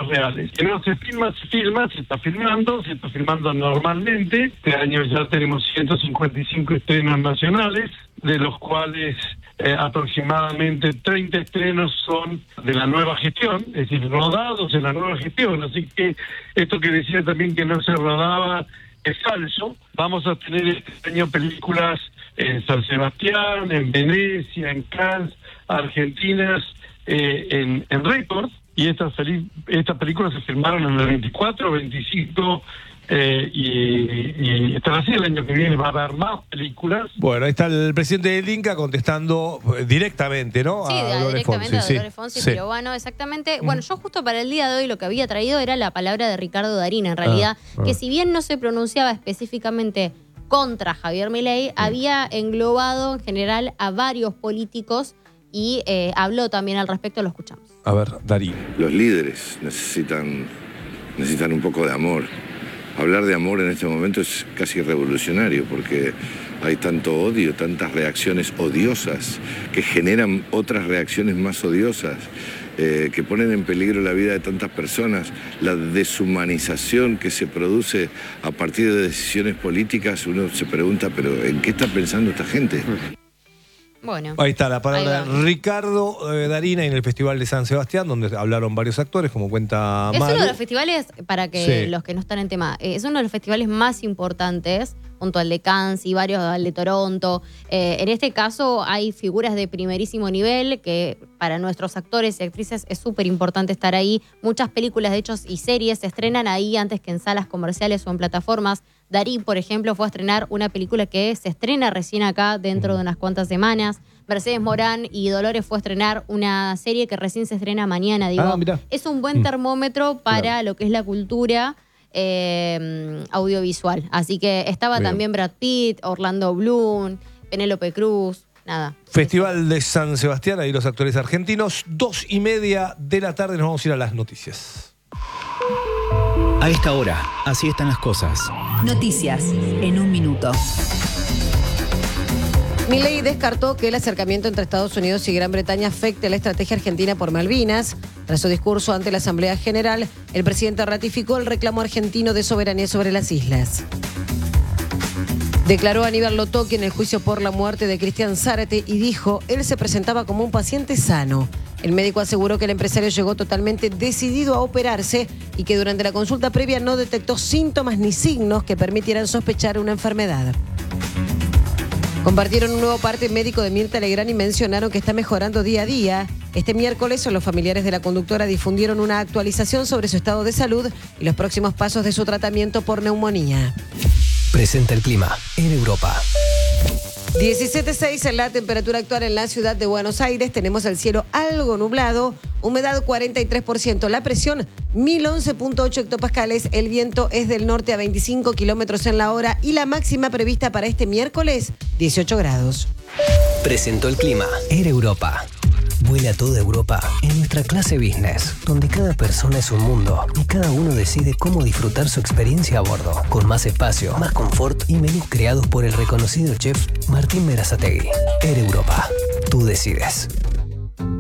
personas reales. Que no se filma, se está filmando normalmente. Este año ya tenemos 155 estrenos nacionales, de los cuales aproximadamente 30 estrenos son de la nueva gestión, es decir, rodados en la nueva gestión. Así que esto que decía también que no se rodaba es falso. Vamos a tener este año películas en San Sebastián, en Venecia, en Cannes, Argentinas, en récord. Y estas películas se filmaron en el 24, 25 y estará así el año que viene. Va a haber más películas. Bueno, ahí está el presidente del Inca contestando directamente, ¿no? Sí, directamente a Dolores Fonsi, sí. Pero bueno, exactamente. Bueno, yo justo para el día de hoy lo que había traído era la palabra de Ricardo Darín, en realidad, que si bien no se pronunciaba específicamente contra Javier Milei, había englobado en general a varios políticos y habló también al respecto, lo escuchamos. A ver, Darín. Los líderes necesitan un poco de amor. Hablar de amor en este momento es casi revolucionario porque hay tanto odio, tantas reacciones odiosas que generan otras reacciones más odiosas, que ponen en peligro la vida de tantas personas, la deshumanización que se produce a partir de decisiones políticas. Uno se pregunta, pero ¿en qué está pensando esta gente? Bueno, ahí está la palabra de Ricardo Darín en el Festival de San Sebastián, donde hablaron varios actores, como cuenta Maru. Es uno de los festivales, para que los que no están en tema, es uno de los festivales más importantes, junto al de Cannes y varios al de Toronto. En este caso hay figuras de primerísimo nivel, que para nuestros actores y actrices es súper importante estar ahí. Muchas películas, de hecho, y series se estrenan ahí antes que en salas comerciales o en plataformas. Darín, por ejemplo, fue a estrenar una película que se estrena recién acá dentro de unas cuantas semanas. Mercedes Morán y Dolores fue a estrenar una serie que recién se estrena mañana. Digo, es un buen termómetro para lo que es la cultura audiovisual. Así que estaba también Brad Pitt, Orlando Bloom, Penélope Cruz. Nada. Festival de San Sebastián, ahí los actores argentinos. 2:30 de la tarde, nos vamos a ir a las noticias. A esta hora, así están las cosas. Noticias en un minuto. Milei descartó que el acercamiento entre Estados Unidos y Gran Bretaña afecte la estrategia argentina por Malvinas. Tras su discurso ante la Asamblea General, el presidente ratificó el reclamo argentino de soberanía sobre las islas. Declaró Aníbal Lotocchi en el juicio por la muerte de Cristian Zárate y dijo, él se presentaba como un paciente sano. El médico aseguró que el empresario llegó totalmente decidido a operarse y que durante la consulta previa no detectó síntomas ni signos que permitieran sospechar una enfermedad. Compartieron un nuevo parte médico de Mirta Legrand y mencionaron que está mejorando día a día. Este miércoles, los familiares de la conductora difundieron una actualización sobre su estado de salud y los próximos pasos de su tratamiento por neumonía. Presenta el clima en Europa. 17.6 en la temperatura actual en la ciudad de Buenos Aires. Tenemos el cielo algo nublado, humedad 43%, la presión 1011.8 hectopascales, el viento es del norte a 25 kilómetros en la hora y la máxima prevista para este miércoles, 18 grados. Presentó el clima en Europa. Vuela a toda Europa en nuestra clase business, donde cada persona es un mundo y cada uno decide cómo disfrutar su experiencia a bordo, con más espacio, más confort y menús creados por el reconocido chef Martín Berazategui. Air Europa, tú decides.